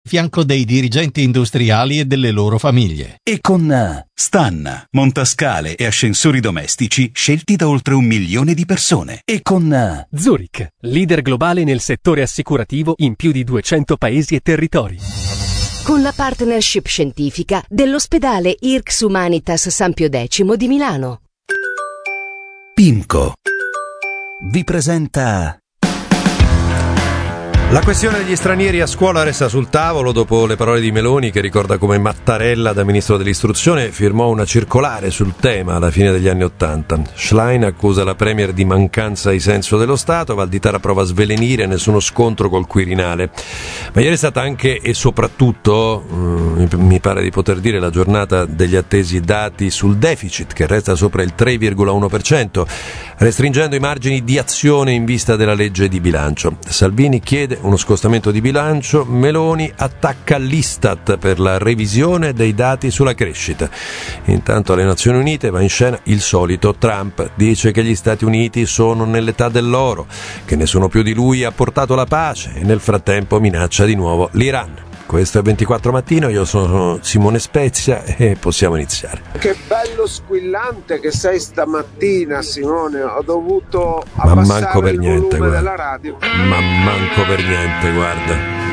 fianco dei dirigenti industriali e delle loro famiglie. E con Stan, montascale e ascensori domestici scelti da oltre 1 milione di persone. E con Zurich, leader globale nel settore assicurativo in più di 200 paesi e territori. Con la partnership scientifica dell'ospedale IRCS Humanitas San Pio X di Milano. PIMCO vi presenta... La questione degli stranieri a scuola resta sul tavolo dopo le parole di Meloni, che ricorda come Mattarella, da ministro dell'istruzione, firmò una circolare sul tema alla fine degli anni '80. Schlein accusa la Premier di mancanza di senso dello Stato, Valditara prova a svelenire nessuno scontro col Quirinale. Ma ieri è stata anche e soprattutto, mi pare di poter dire, la giornata degli attesi dati sul deficit, che resta sopra il 3,1%, restringendo i margini di azione in vista della legge di bilancio. Salvini chiede uno scostamento di bilancio, Meloni attacca l'Istat per la revisione dei dati sulla crescita. Intanto alle Nazioni Unite va in scena il solito Trump, dice che gli Stati Uniti sono nell'età dell'oro, che nessuno più di lui ha portato la pace e nel frattempo minaccia di nuovo l'Iran. Questo è 24 Mattino, io sono Simone Spezia e possiamo iniziare. Che bello squillante che sei stamattina, Simone, ho dovuto ma abbassare manco per il niente, volume guarda. della radio. Ma manco per niente, guarda.